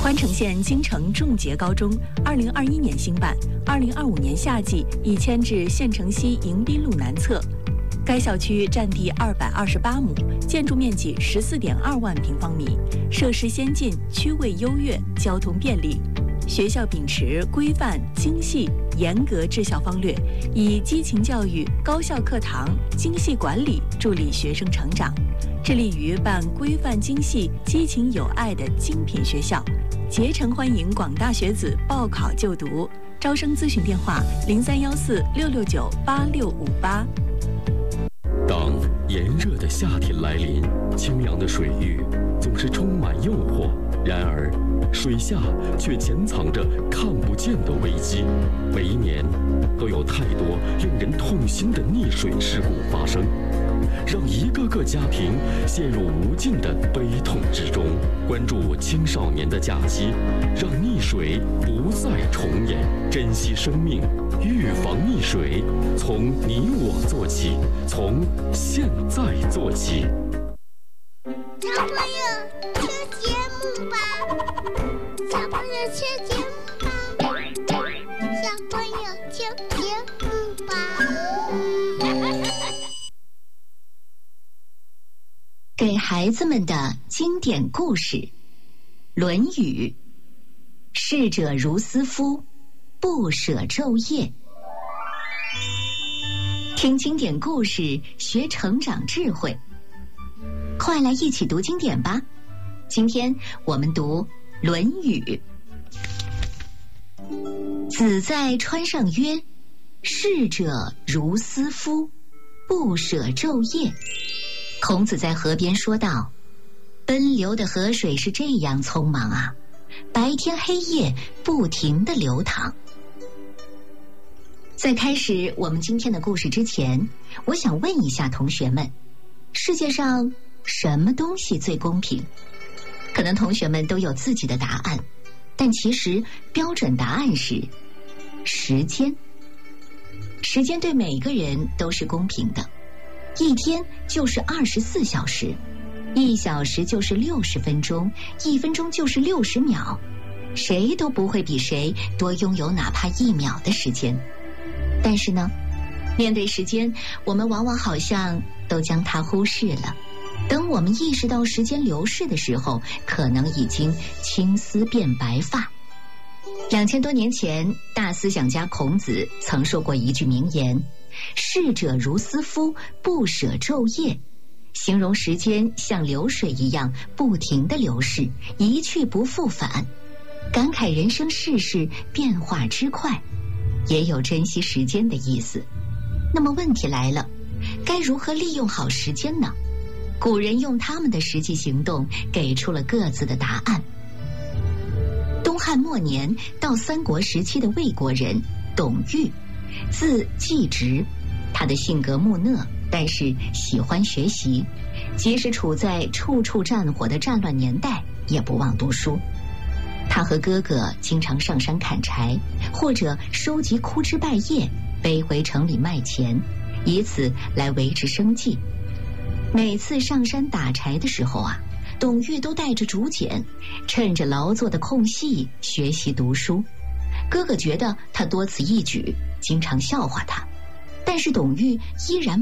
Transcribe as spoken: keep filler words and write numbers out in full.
关城县京城重捷高中二零二一年兴办，二零二五年夏季已迁至县城西迎宾路南侧。该校区占地二百二十八亩，建筑面积十四点二万平方米，设施先进，区位优越，交通便利。学校秉持规范、精细、严格治校方略，以激情教育、高效课堂、精细管理助力学生成长，致力于办规范精细、激情有爱的精品学校，竭诚欢迎广大学子报考就读。招生咨询电话：零三幺四六六九八六五八。 当炎热的夏天来临，清凉的水域总是充满诱惑，然而水下却潜藏着看不见的危机。每一年都有太多令人痛心的溺水事故发生，让一个个家庭陷入无尽的悲痛之中。关注青少年的假期，让溺水不再重演，珍惜生命，预防溺水，从你我做起，从现在做起。 小朋友听节目吧，小朋友听节目吧，小朋友听节目吧。 给孩子们的经典故事《论语》。逝者如斯夫，不舍昼夜。听经典故事，学成长智慧。快来一起读经典吧！今天我们读《论语》。子在川上曰：逝者如斯夫，不舍昼夜。孔子在河边说道：奔流的河水是这样匆忙啊，白天黑夜不停地流淌。在开始我们今天的故事之前，我想问一下同学们，世界上什么东西最公平？可能同学们都有自己的答案，但其实标准答案是时间。时间对每个人都是公平的，一天就是二十四小时，一小时就是六十分钟，一分钟就是六十秒，谁都不会比谁多拥有哪怕一秒的时间。但是呢，面对时间，我们往往好像都将它忽视了。等我们意识到时间流逝的时候，可能已经青丝变白发。两千多年前，大思想家孔子曾说过一句名言：逝者如斯夫，不舍昼夜。形容时间像流水一样不停地流逝，一去不复返，感慨人生世事变化之快，也有珍惜时间的意思。那么问题来了，该如何利用好时间呢？古人用他们的实际行动给出了各自的答案。东汉末年到三国时期的魏国人董玉，字季直，他的性格木讷，但是喜欢学习，即使处在处处战火的战乱年代，也不忘读书。他和哥哥经常上山砍柴，或者收集枯枝败叶背回城里卖钱，以此来维持生计。每次上山打柴的时候啊，董玉都带着竹简，趁着劳作的空隙学习读书。哥哥觉得他多此一举，经常笑话他，但是董玉依然